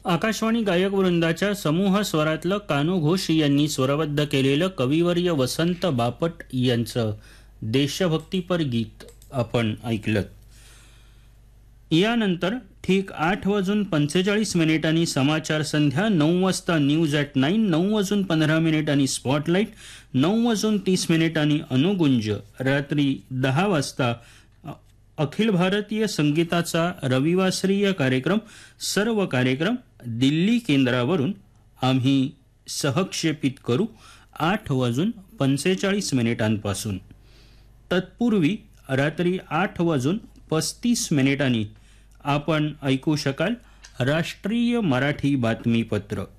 आकाशवाणी गायक वृंदाच्या समूह स्वरातलं कान्हो घोष यांनी स्वरबद्ध केलेलं कविवर्य वसंत बापट यांचं देशभक्तीपर गीत आपण ऐकलं. यानंतर ठीक 8:45 समाचार संध्या, 9 वाजता न्यूज ॲट 9, 9:15 स्पॉटलाईट, 9:30 अनुगुंज, रात्री 10 वाजता अखिल भारतीय संगीताचा रविवासरीय कार्यक्रम. सर्व कार्यक्रम दिल्ली केंद्रावरून आम्ही सहक्षेपित करू 8:45 तत्पूर्वी रात्री 8:35 आपण ऐकू शकाल राष्ट्रीय मराठी बातमीपत्र.